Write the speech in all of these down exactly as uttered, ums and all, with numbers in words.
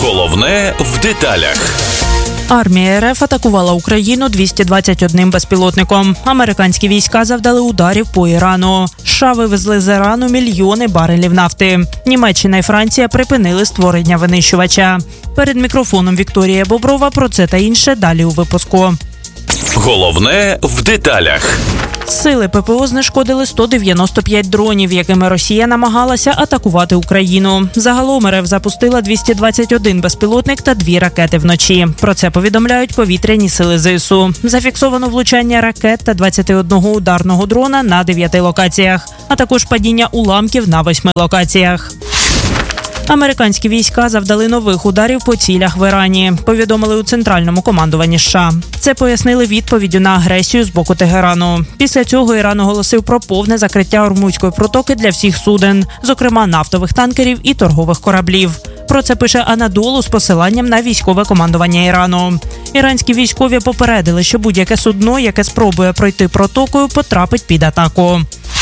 Головне в деталях. Армія РФ атакувала Україну двісті двадцять одним безпілотником. Американські війська завдали ударів по Ірану. США вивезли з Ірану мільйони барелів нафти. Німеччина і Франція припинили створення винищувача. Перед мікрофоном Вікторія Боброва про це та інше далі у випуску. Головне в деталях. Сили ППО знешкодили сто дев'яносто п'ять дронів, якими Росія намагалася атакувати Україну. Загалом РФ запустила двісті двадцять один безпілотник та дві ракети вночі. Про це повідомляють повітряні сили ЗСУ. Зафіксовано влучання ракет та двадцяти одного ударного дрона на дев'яти локаціях, а також падіння уламків на восьми локаціях. Американські війська завдали нових ударів по цілях в Ірані, повідомили у Центральному командуванні США. Це пояснили відповіддю на агресію з боку Тегерану. Після цього Іран оголосив про повне закриття Ормузької протоки для всіх суден, зокрема нафтових танкерів і торгових кораблів. Про це пише Анадолу з посиланням на військове командування Ірану. Іранські військові попередили, що будь-яке судно, яке спробує пройти протокою, потрапить під атаку.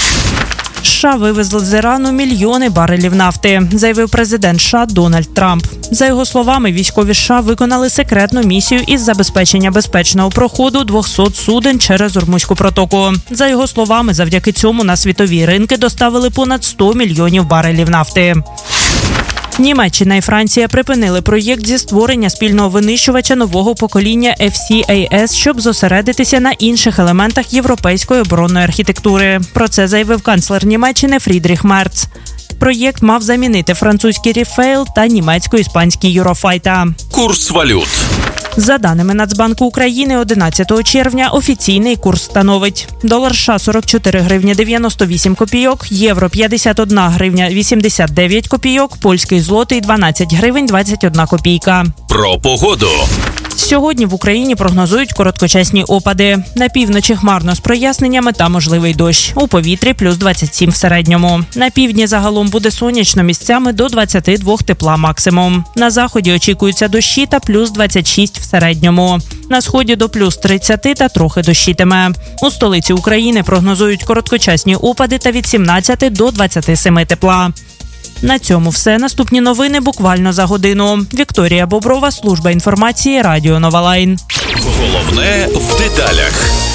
США вивезли з Ірану мільйони барелів нафти, заявив президент США Дональд Трамп. За його словами, військові США виконали секретну місію із забезпечення безпечного проходу двохсот суден через Ормузьку протоку. За його словами, завдяки цьому на світові ринки доставили понад сто мільйонів барелів нафти. Німеччина і Франція припинили проєкт зі створення спільного винищувача нового покоління еф сі ей ес, щоб зосередитися на інших елементах європейської оборонної архітектури. Про це заявив канцлер Німеччини Фрідріх Мерц. Проєкт мав замінити французький Ріфейл та німецько-іспанський Юрофайта. Курс валют. За даними Нацбанку України, одинадцятого червня офіційний курс становить: долар США сорок чотири гривні дев'яносто вісім копійок, євро п'ятдесят одна гривня вісімдесят дев'ять копійок, польський злотий дванадцять гривень двадцять одна копійка. Про погоду. Сьогодні в Україні прогнозують короткочасні опади. На півночі хмарно з проясненнями та можливий дощ. У повітрі плюс двадцять сім в середньому. На півдні загалом буде сонячно, місцями до двадцяти двох тепла максимум. На заході очікуються дощі та плюс двадцять шість в середньому. На сході до плюс тридцяти та трохи дощитиме. У столиці України прогнозують короткочасні опади та від сімнадцяти до двадцяти семи тепла. На цьому все. Наступні новини буквально за годину. Вікторія Боброва, служба інформації, Радіо Нова Лайн. Головне в деталях.